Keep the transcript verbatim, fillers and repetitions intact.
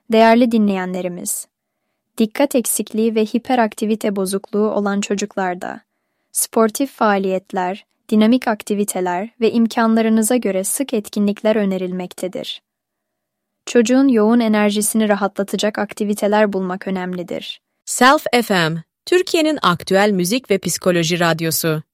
Değerli dinleyenlerimiz, dikkat eksikliği ve hiperaktivite bozukluğu olan çocuklarda, sportif faaliyetler, dinamik aktiviteler ve imkanlarınıza göre sık etkinlikler önerilmektedir. Çocuğun yoğun enerjisini rahatlatacak aktiviteler bulmak önemlidir. Self F M, Türkiye'nin aktüel müzik ve psikoloji radyosu.